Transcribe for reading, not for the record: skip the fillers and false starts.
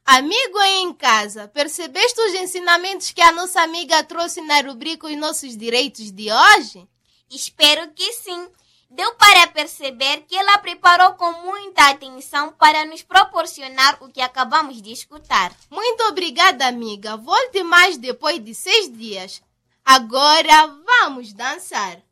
Amigo aí em casa, percebeste os ensinamentos que a nossa amiga trouxe na rubrica Os Nossos Direitos de hoje? Espero que sim. Deu para perceber que ela preparou com muita atenção para nos proporcionar o que acabamos de escutar. Muito obrigada, amiga. Volte mais depois de 6 dias. Agora vamos dançar.